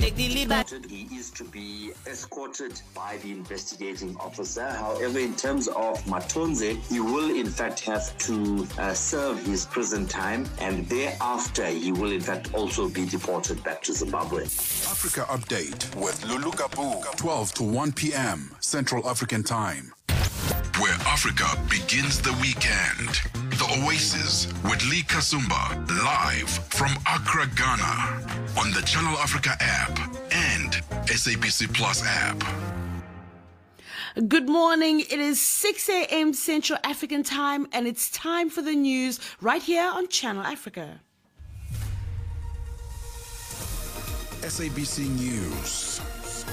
take the lead back. He is to be escorted by the investigating officer. However, in terms of Matonze, he will in fact have to serve his prison time, and thereafter he will in fact also be deported back to Zimbabwe. Africa Update with Lulu Kabu, 12 to 1 p.m. Central African Time. Where Africa begins the weekend. The Oasis with Lee Kasumba, live from Accra, Ghana, on the Channel Africa app and SABC Plus app. Good morning. It is 6 a.m. Central African Time, and it's time for the news right here on Channel Africa. SABC News.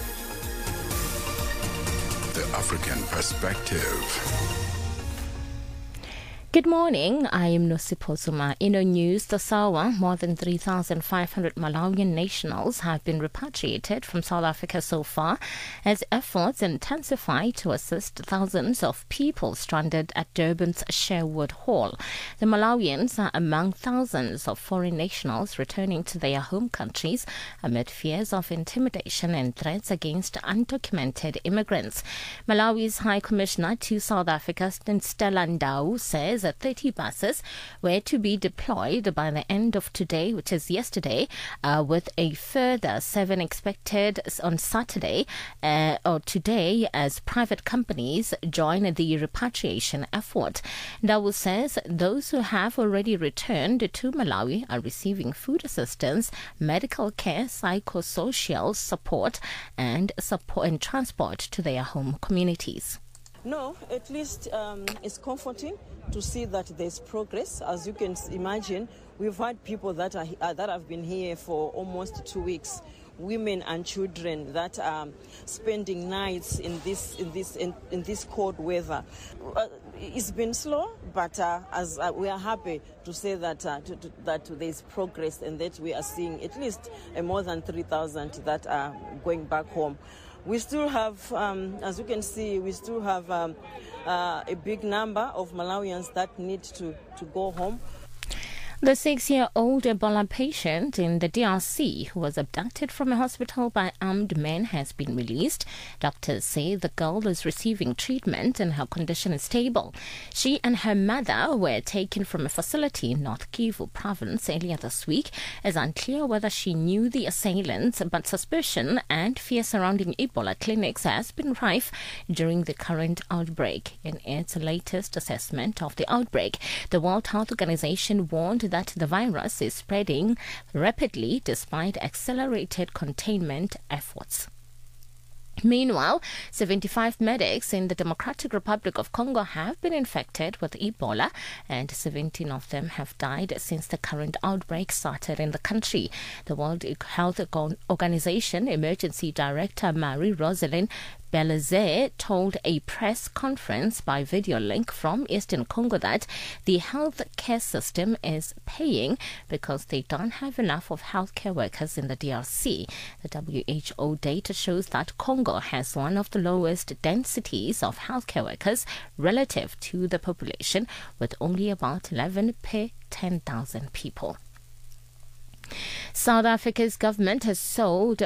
The African Perspective. Good morning, I am Nosipho Zuma. In our news, the SAWA, more than 3,500 Malawian nationals have been repatriated from South Africa so far as efforts intensify to assist thousands of people stranded at Durban's Sherwood Hall. The Malawians are among thousands of foreign nationals returning to their home countries amid fears of intimidation and threats against undocumented immigrants. Malawi's High Commissioner to South Africa, Stella Ndau, says that 30 buses were to be deployed by the end of today, which is yesterday, with a further 7 expected on Saturday or today as private companies join the repatriation effort. Ndau says those who have already returned to Malawi are receiving food assistance, medical care, psychosocial support and transport to their home communities. No, at least it's comforting to see that there's progress. As you can imagine, we've had people that have been here for almost 2 weeks, women and children that are spending nights in this cold weather. It's been slow, but as we are happy to say that that there's progress and that we are seeing at least more than 3,000 that are going back home. We still have, as you can see, we still have a big number of Malawians that need to go home. The 6-year-old Ebola patient in the DRC who was abducted from a hospital by armed men has been released. Doctors say the girl is receiving treatment and her condition is stable. She and her mother were taken from a facility in North Kivu province earlier this week. It's unclear whether she knew the assailants, but suspicion and fear surrounding Ebola clinics has been rife during the current outbreak. In its latest assessment of the outbreak, the World Health Organization warned that the virus is spreading rapidly despite accelerated containment efforts. Meanwhile, 75 medics in the Democratic Republic of Congo have been infected with Ebola, and 17 of them have died since the current outbreak started in the country. The World Health Organization Emergency Director Marie-Rosalind Belize told a press conference by video link from Eastern Congo that the health care system is paying because they don't have enough of healthcare workers in the DRC. The WHO data shows that Congo has one of the lowest densities of healthcare workers relative to the population, with only about 11 per 10,000 people. South Africa's government has sold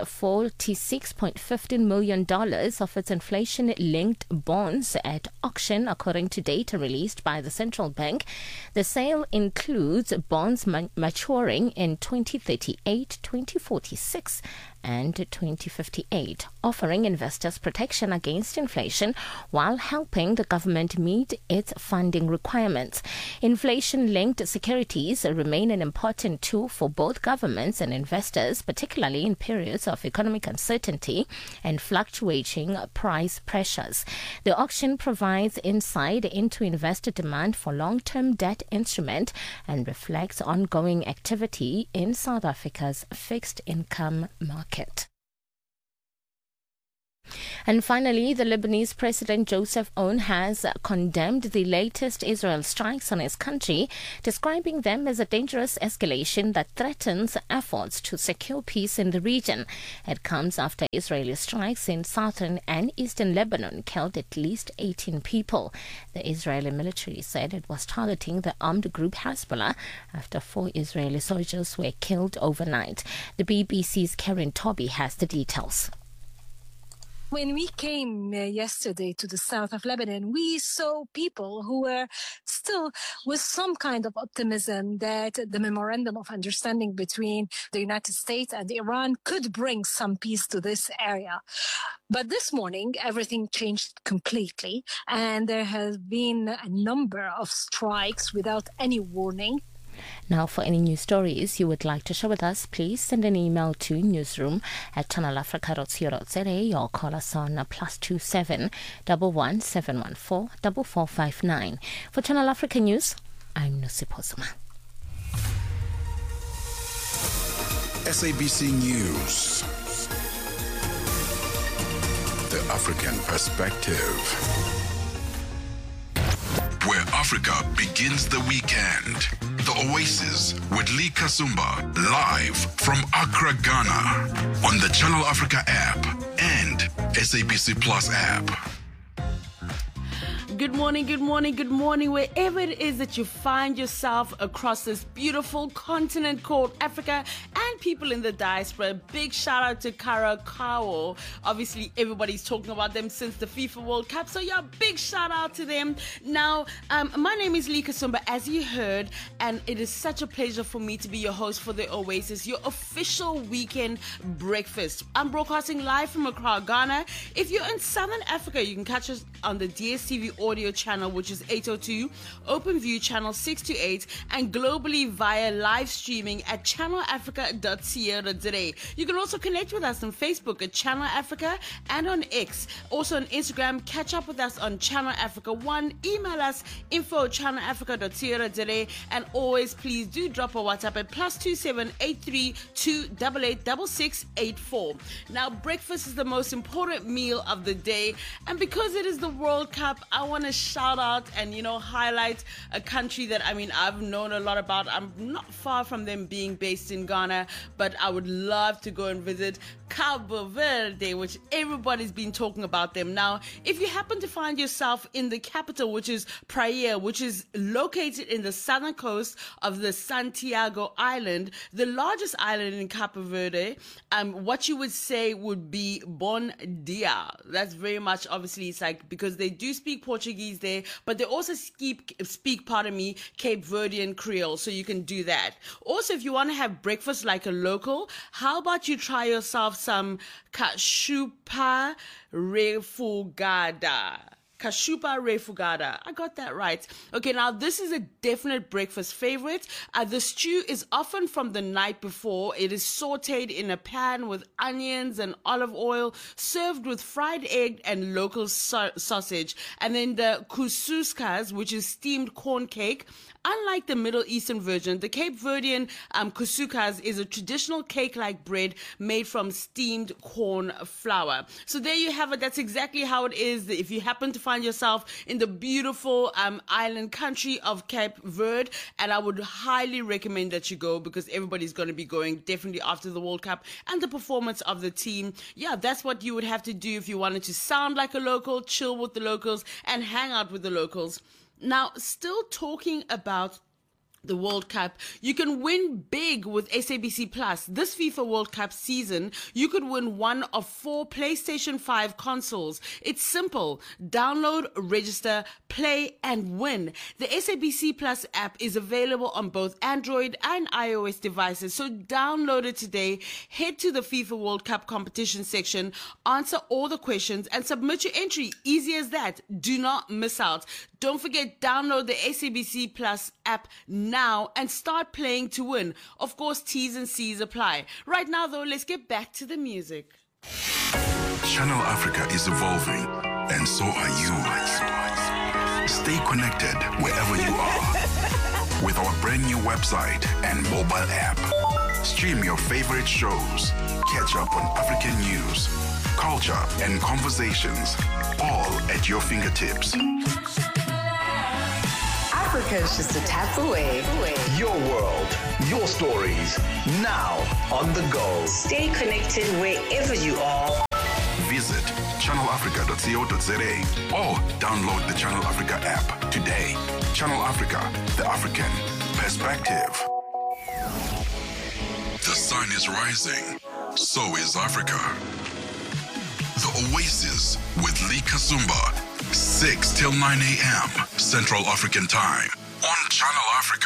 $46.15 million of its inflation-linked bonds at auction, according to data released by the central bank. The sale includes bonds maturing in 2038, 2046 and 2058, offering investors protection against inflation while helping the government meet its funding requirements. Inflation-linked securities remain an important tool for both governments and investors, particularly in periods of economic uncertainty and fluctuating price pressures. The auction provides insight into investor demand for long-term debt instrument and reflects ongoing activity in South Africa's fixed income market. And finally, the Lebanese President Joseph Aoun has condemned the latest Israel strikes on his country, describing them as a dangerous escalation that threatens efforts to secure peace in the region. It comes after Israeli strikes in southern and eastern Lebanon killed at least 18 people. The Israeli military said it was targeting the armed group Hezbollah after 4 Israeli soldiers were killed overnight. The BBC's Karen Tobby has the details. When we came yesterday to the south of Lebanon, we saw people who were still with some kind of optimism that the memorandum of understanding between the United States and Iran could bring some peace to this area. But this morning, everything changed completely, and there has been a number of strikes without any warning. Now, for any news stories you would like to share with us, please send an email to newsroom@channelafrica.co.za or call us on +27 11 714 4459. For Channel Africa News, I'm Nosipho Zuma. SABC News. The African Perspective. Where Africa begins the weekend. The Oasis with Lee Kasumba, live from Accra, Ghana, on the Channel Africa app and SABC Plus app. Good morning, good morning, good morning. Wherever it is that you find yourself across this beautiful continent called Africa and people in the diaspora, big shout out to Karakao. Obviously, everybody's talking about them since the FIFA World Cup. So, yeah, big shout out to them. Now, my name is Lee Kasumba, as you heard, and it is such a pleasure for me to be your host for the Oasis, your official weekend breakfast. I'm broadcasting live from Accra, Ghana. If you're in Southern Africa, you can catch us on the DSTV audio channel, which is 802, OpenView channel 628, and globally via live streaming at channelafrica.co.za. You can also connect with us on Facebook at Channel Africa and on X. Also on Instagram, catch up with us on Channel Africa 1. Email us info@channelafrica.co.za, and always please do drop a WhatsApp at +27 83 288 6684. Now, breakfast is the most important meal of the day, and because it is the World Cup, I want to shout out and, highlight a country that, I've known a lot about. I'm not far from them being based in Ghana, but I would love to go and visit Cabo Verde, which everybody's been talking about them. Now, if you happen to find yourself in the capital, which is Praia, which is located in the southern coast of the Santiago Island, the largest island in Cabo Verde, what you would say would be Bon Dia. That's very much, obviously, it's like, because they do speak Portuguese there, but they also speak Cape Verdean Creole, so you can do that. Also, if you want to have breakfast like a local, how about you try yourself some cachupa refugada. Cachupa refugada. I got that right. Okay, now this is a definite breakfast favorite. The stew is often from the night before. It is sauteed in a pan with onions and olive oil, served with fried egg and local sausage. And then the kususkas, which is steamed corn cake. Unlike the Middle Eastern version, the Cape Verdean kusukas is a traditional cake-like bread made from steamed corn flour. So there you have it. That's exactly how it is. If you happen to find yourself in the beautiful island country of Cape Verde, and I would highly recommend that you go, because everybody's going to be going definitely after the World Cup and the performance of the team. Yeah, that's what you would have to do if you wanted to sound like a local, chill with the locals, and hang out with the locals. Now, still talking about the World Cup, you can win big with SABC Plus. This FIFA World Cup season, you could win one of 4 PlayStation 5 consoles. It's simple. Download, register, play, and win. The SABC Plus app is available on both Android and iOS devices, so download it today. Head to the FIFA World Cup competition section, answer all the questions, and submit your entry. Easy as that. Do not miss out. Don't forget, download the SABC Plus app now and start playing to win. Of course, T's and C's apply. Right now, though, let's get back to the music. Channel Africa is evolving, and so are you. Stay connected wherever you are with our brand new website and mobile app. Stream your favorite shows. Catch up on African news, culture, and conversations, all at your fingertips. Africa is just a tap away. Your world, your stories, now on the go. Stay connected wherever you are. Visit channelafrica.co.za or download the Channel Africa app today. Channel Africa, the African perspective. The sun is rising, so is Africa. The Oasis with Lee Kasumba, 6 till 9 a.m. Central African Time on Channel Africa.